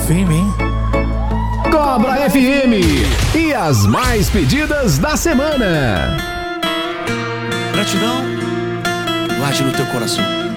FM, hein? Cobra FM e as mais pedidas da semana. Gratidão, guarde no teu coração.